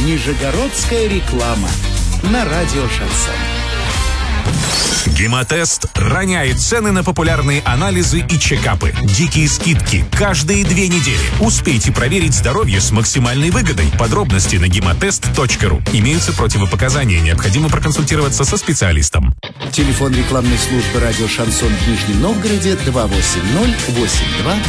Нижегородская реклама на радио «Шансон». Гемотест роняет цены на популярные анализы и чекапы. Дикие скидки каждые 2 недели. Успейте проверить здоровье с максимальной выгодой. Подробности на gematest.ru. Имеются противопоказания. Необходимо проконсультироваться со специалистом. Телефон рекламной службы радио «Шансон» в Нижнем Новгороде 280 82